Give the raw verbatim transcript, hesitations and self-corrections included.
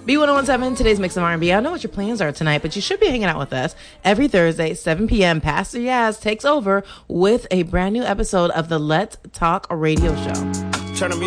B ten seventeen, today's Mix of R and B. I don't know what your plans are tonight, but you should be hanging out with us every Thursday, seven p.m. Pastor Yaz takes over with a brand new episode of the Let's Talk Radio Show. Turn the music